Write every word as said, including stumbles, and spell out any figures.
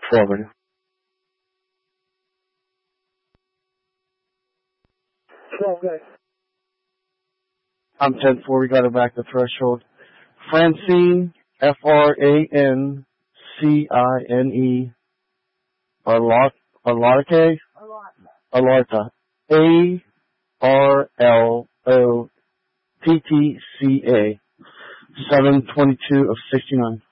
Forward. Okay. I'm ten four. We got it back to threshold. Francine, F R A N C I N E, Arlarte, Arlarte, Arlarta, A R L O T T C A, seven twenty-two of sixty-nine.